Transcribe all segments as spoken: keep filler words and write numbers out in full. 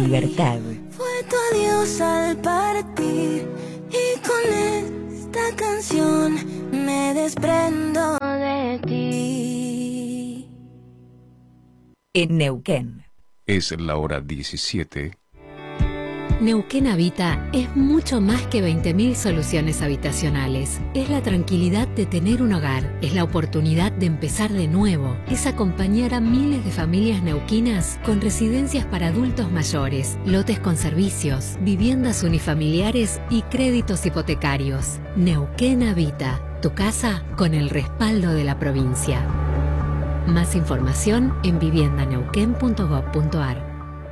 Libertad. Fue tu adiós al partir y con esta canción me desprendo de ti. En Neuquén. Es la hora diecisiete. Neuquén Habita es mucho más que veinte mil soluciones habitacionales. Es la tranquilidad de tener un hogar, es la oportunidad de empezar de nuevo, es acompañar a miles de familias neuquinas con residencias para adultos mayores, lotes con servicios, viviendas unifamiliares y créditos hipotecarios. Neuquén Habita, tu casa con el respaldo de la provincia. Más información en vivienda neuquén punto gob punto ar.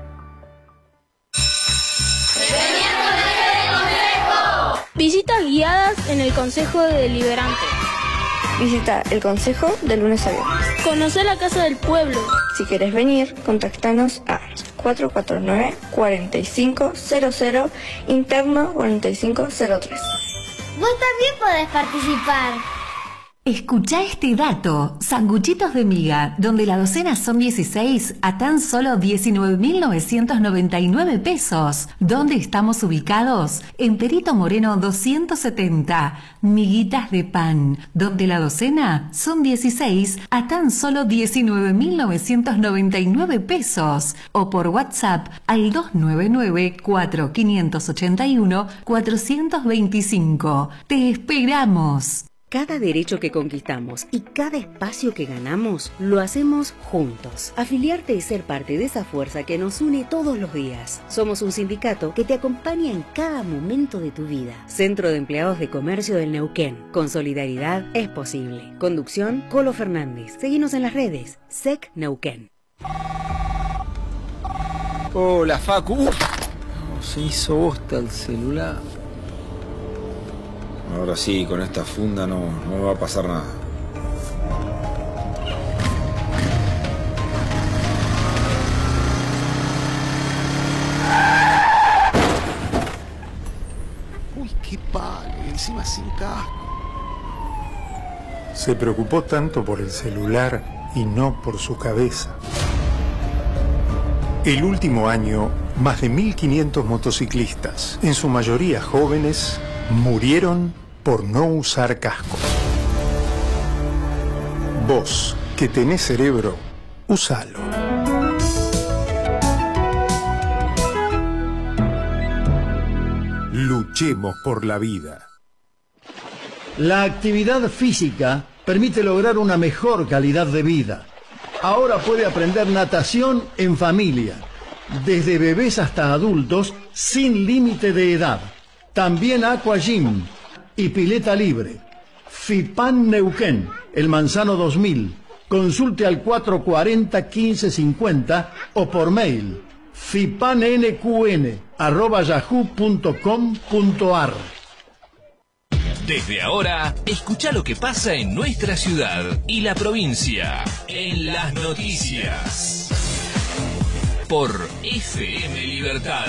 Visitas guiadas en el Consejo Deliberante. Visita el Consejo de lunes a viernes. Conocer la Casa del Pueblo. Si querés venir, contactanos a cuatro cuatro nueve, cuatro cinco cero cero, interno cuatro cinco cero tres. Vos también podés participar. Escuchá este dato, sanguchitos de miga, donde la docena son dieciséis a tan solo diecinueve mil novecientos noventa y nueve pesos. ¿Dónde estamos ubicados? En Perito Moreno doscientos setenta, miguitas de pan, donde la docena son dieciséis a tan solo diecinueve mil novecientos noventa y nueve pesos. O por WhatsApp al dos nueve nueve, cuatro cinco ocho uno, cuatro dos cinco. ¡Te esperamos! Cada derecho que conquistamos y cada espacio que ganamos, lo hacemos juntos. Afiliarte es ser parte de esa fuerza que nos une todos los días. Somos un sindicato que te acompaña en cada momento de tu vida. Centro de Empleados de Comercio del Neuquén. Con solidaridad es posible. Conducción, Colo Fernández. Seguinos en las redes. S E C Neuquén. Hola, Facu. Uf, se hizo bosta el celular. Ahora sí, con esta funda no, no me va a pasar nada. Uy, qué palo, y encima sin casco. Se preocupó tanto por el celular y no por su cabeza. El último año, más de mil quinientos motociclistas, en su mayoría jóvenes, murieron por no usar casco. Vos, que tenés cerebro, usalo. Luchemos por la vida. La actividad física permite lograr una mejor calidad de vida. Ahora puede aprender natación en familia, desde bebés hasta adultos, sin límite de edad. También Aqua Gym y pileta libre. FIPAN Neuquén, El Manzano dos mil. Consulte al cuatro cuatro cero, quince cincuenta o por mail fipannqn arroba yahoo punto com punto ar. Desde ahora, escucha lo que pasa en nuestra ciudad y la provincia en las noticias por F M Libertad.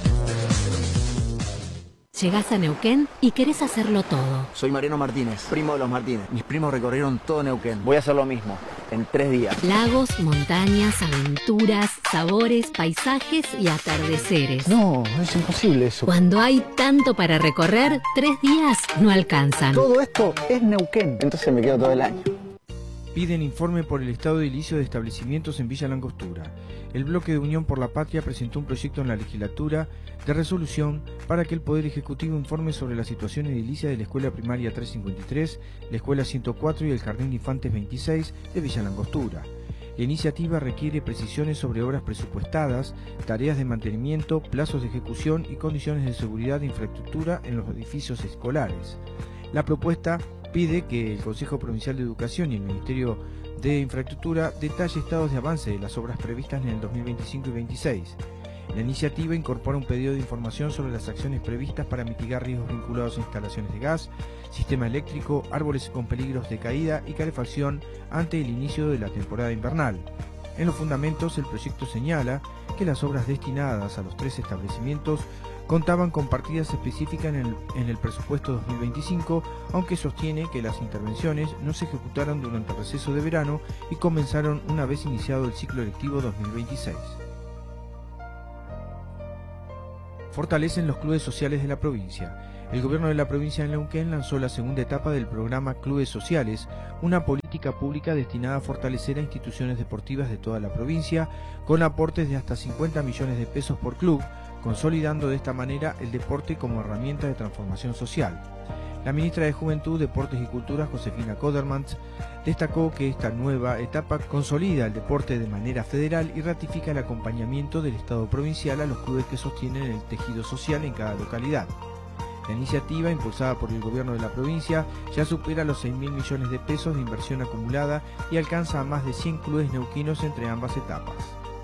Llegás a Neuquén y querés hacerlo todo. Soy Mariano Martínez, primo de los Martínez. Mis primos recorrieron todo Neuquén. Voy a hacer lo mismo, en tres días. Lagos, montañas, aventuras, sabores, paisajes y atardeceres. No, es imposible eso. Cuando hay tanto para recorrer, tres días no alcanzan. Todo esto es Neuquén, entonces me quedo todo el año. Piden informe por el estado de edilicio de establecimientos en Villa Langostura. El bloque de Unión por la Patria presentó un proyecto en la legislatura de resolución para que el Poder Ejecutivo informe sobre la situación edilicia de la Escuela Primaria trescientos cincuenta y tres, la Escuela ciento cuatro y el Jardín de Infantes veintiséis de Villa Langostura. La iniciativa requiere precisiones sobre obras presupuestadas, tareas de mantenimiento, plazos de ejecución y condiciones de seguridad e infraestructura en los edificios escolares. La propuesta pide que el Consejo Provincial de Educación y el Ministerio de Infraestructura detalle estados de avance de las obras previstas en el dos mil veinticinco y veintiséis. La iniciativa incorpora un pedido de información sobre las acciones previstas para mitigar riesgos vinculados a instalaciones de gas, sistema eléctrico, árboles con peligros de caída y calefacción ante el inicio de la temporada invernal. En los fundamentos, el proyecto señala que las obras destinadas a los tres establecimientos contaban con partidas específicas en el, en el presupuesto dos mil veinticinco, aunque sostiene que las intervenciones no se ejecutaron durante el receso de verano y comenzaron una vez iniciado el ciclo lectivo dos mil veintiséis. fortalecen los clubes sociales de la provincia. El gobierno de la provincia de Neuquén lanzó la segunda etapa del programa Clubes Sociales, una política pública destinada a fortalecer a instituciones deportivas de toda la provincia, con aportes de hasta cincuenta millones de pesos por club, consolidando de esta manera el deporte como herramienta de transformación social. La ministra de Juventud, Deportes y Cultura, Josefina Kodermans, destacó que esta nueva etapa consolida el deporte de manera federal y ratifica el acompañamiento del Estado provincial a los clubes que sostienen el tejido social en cada localidad. La iniciativa, impulsada por el gobierno de la provincia, ya supera los seis mil millones de pesos de inversión acumulada y alcanza a más de cien clubes neuquinos entre ambas etapas.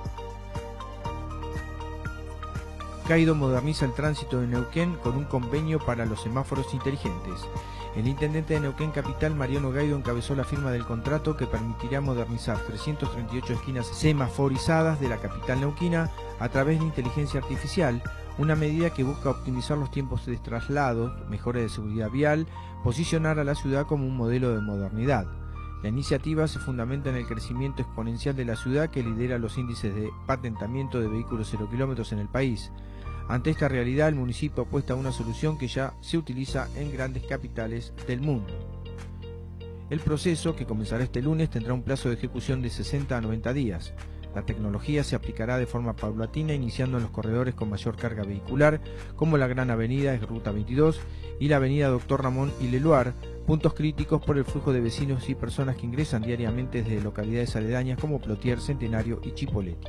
Caído moderniza el tránsito de Neuquén con un convenio para los semáforos inteligentes. El intendente de Neuquén Capital, Mariano Gaido, encabezó la firma del contrato que permitirá modernizar trescientas treinta y ocho esquinas semaforizadas de la capital neuquina a través de inteligencia artificial, una medida que busca optimizar los tiempos de traslado, mejora de seguridad vial, posicionar a la ciudad como un modelo de modernidad. La iniciativa se fundamenta en el crecimiento exponencial de la ciudad que lidera los índices de patentamiento de vehículos cero kilómetros en el país. Ante esta realidad, el municipio apuesta a una solución que ya se utiliza en grandes capitales del mundo. El proceso, que comenzará este lunes, tendrá un plazo de ejecución de sesenta a noventa días. La tecnología se aplicará de forma paulatina, iniciando en los corredores con mayor carga vehicular, como la Gran Avenida, es Ruta veintidós, y la Avenida Doctor Ramón y Leluar, puntos críticos por el flujo de vecinos y personas que ingresan diariamente desde localidades aledañas como Plotier, Centenario y Chipoleti.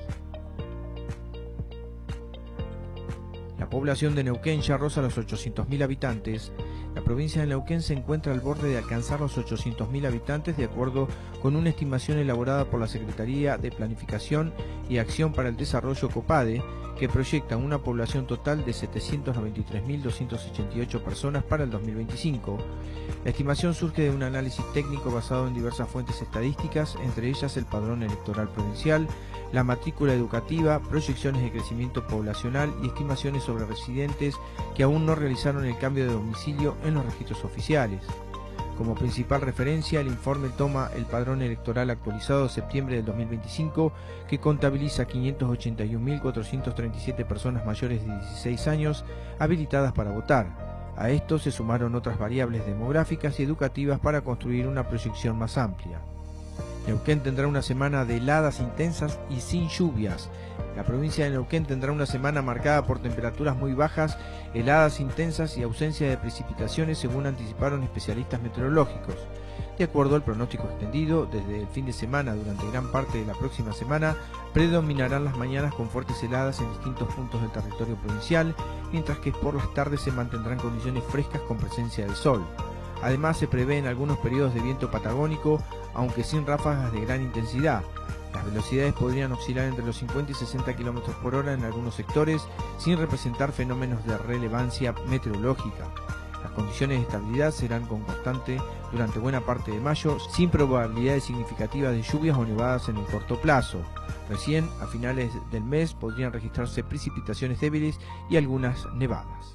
La población de Neuquén ya roza los ochocientos mil habitantes. La provincia de Neuquén se encuentra al borde de alcanzar los ochocientos mil habitantes de acuerdo con una estimación elaborada por la Secretaría de Planificación y Acción para el Desarrollo COPADE, que proyecta una población total de setecientos noventa y tres mil doscientas ochenta y ocho personas para el dos mil veinticinco. La estimación surge de un análisis técnico basado en diversas fuentes estadísticas, entre ellas el padrón electoral provincial, la matrícula educativa, proyecciones de crecimiento poblacional y estimaciones sobre residentes que aún no realizaron el cambio de domicilio en los registros oficiales. Como principal referencia, el informe toma el padrón electoral actualizado de septiembre del dos mil veinticinco, que contabiliza quinientas ochenta y un mil cuatrocientas treinta y siete personas mayores de dieciséis años habilitadas para votar. A esto se sumaron otras variables demográficas y educativas para construir una proyección más amplia. Neuquén tendrá una semana de heladas intensas y sin lluvias. La provincia de Neuquén tendrá una semana marcada por temperaturas muy bajas, heladas intensas y ausencia de precipitaciones, según anticiparon especialistas meteorológicos. De acuerdo al pronóstico extendido, desde el fin de semana durante gran parte de la próxima semana, predominarán las mañanas con fuertes heladas en distintos puntos del territorio provincial, mientras que por las tardes se mantendrán condiciones frescas con presencia de sol. Además, se prevén algunos periodos de viento patagónico, aunque sin ráfagas de gran intensidad. Las velocidades podrían oscilar entre los cincuenta y sesenta kilómetros por hora en algunos sectores, sin representar fenómenos de relevancia meteorológica. Las condiciones de estabilidad serán constantes durante buena parte de mayo, sin probabilidades significativas de lluvias o nevadas en el corto plazo. Recién, a finales del mes, podrían registrarse precipitaciones débiles y algunas nevadas.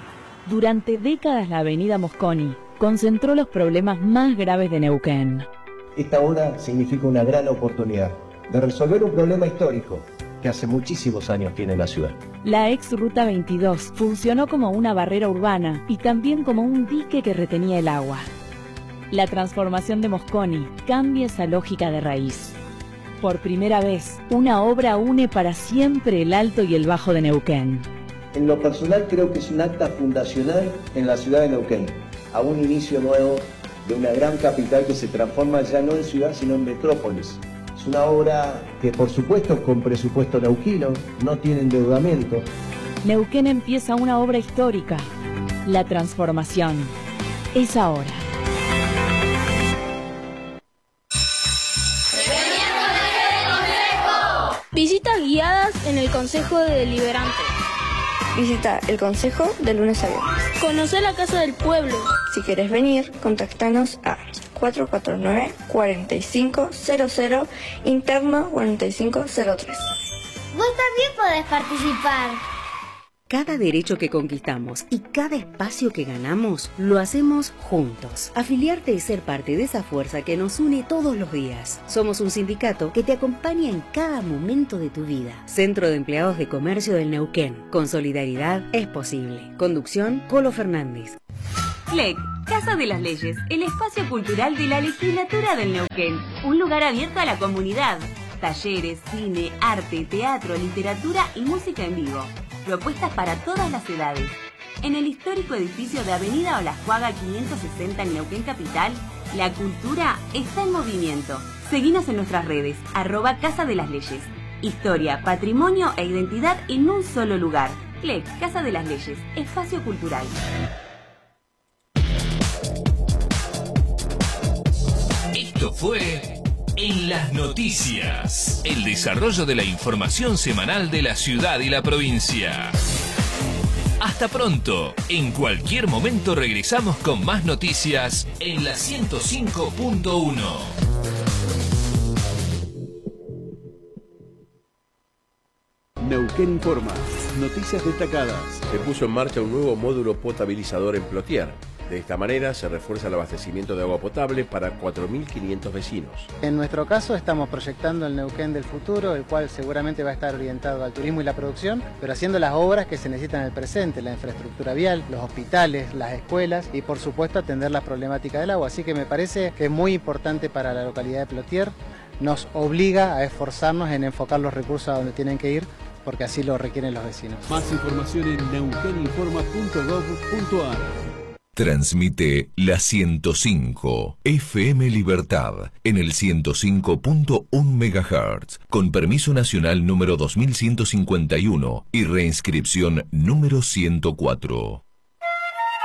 Durante décadas la avenida Mosconi concentró los problemas más graves de Neuquén. Esta obra significa una gran oportunidad de resolver un problema histórico que hace muchísimos años tiene la ciudad. La ex Ruta veintidós funcionó como una barrera urbana y también como un dique que retenía el agua. La transformación de Mosconi cambia esa lógica de raíz. Por primera vez, una obra une para siempre el alto y el bajo de Neuquén. En lo personal creo que es un acta fundacional en la ciudad de Neuquén, a un inicio nuevo de una gran capital que se transforma ya no en ciudad sino en metrópolis. Es una obra que por supuesto con presupuesto neuquino, no tiene endeudamiento. Neuquén empieza una obra histórica. La transformación es ahora. Visitas guiadas en el Consejo Deliberante. Visita el Consejo de lunes a viernes. Conoce la Casa del Pueblo. Si quieres venir, contactanos a cuatro cuatro nueve, cuatro cinco cero cero, interno cuatro cinco cero tres. Vos también podés participar. Cada derecho que conquistamos y cada espacio que ganamos, lo hacemos juntos. Afiliarte es ser parte de esa fuerza que nos une todos los días. Somos un sindicato que te acompaña en cada momento de tu vida. Centro de Empleados de Comercio del Neuquén. Con solidaridad es posible. Conducción, Polo Fernández. C L E C, Casa de las Leyes, el espacio cultural de la legislatura del Neuquén. Un lugar abierto a la comunidad. Talleres, cine, arte, teatro, literatura y música en vivo. Propuestas para todas las edades. En el histórico edificio de Avenida Olascuaga quinientos sesenta en Neuquén Capital, la cultura está en movimiento. Seguinos en nuestras redes, arroba Casa de las Leyes. Historia, patrimonio e identidad en un solo lugar. C L E C, Casa de las Leyes, espacio cultural. Esto fue En las Noticias, el desarrollo de la información semanal de la ciudad y la provincia. Hasta pronto. En cualquier momento regresamos con más noticias en la ciento cinco punto uno. Neuquén Informa. Noticias destacadas. Se puso en marcha un nuevo módulo potabilizador en Plotier. De esta manera se refuerza el abastecimiento de agua potable para cuatro mil quinientos vecinos. En nuestro caso estamos proyectando el Neuquén del futuro, el cual seguramente va a estar orientado al turismo y la producción, pero haciendo las obras que se necesitan en el presente, la infraestructura vial, los hospitales, las escuelas y por supuesto atender la problemática del agua. Así que me parece que es muy importante para la localidad de Plotier, nos obliga a esforzarnos en enfocar los recursos a donde tienen que ir, porque así lo requieren los vecinos. Más información en neuqueninforma punto gov punto ar. Transmite la ciento cinco F M Libertad en el ciento cinco punto uno megahertz con permiso nacional número dos mil ciento cincuenta y uno y reinscripción número ciento cuatro.